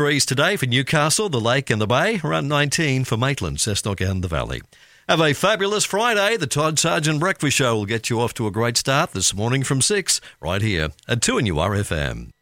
Degrees today for Newcastle, the Lake and the Bay, around 19 for Maitland, Cessnock and the Valley. Have a fabulous Friday. The Todd Sargent Breakfast Show will get you off to a great start this morning from 6 right here at 2NURFM.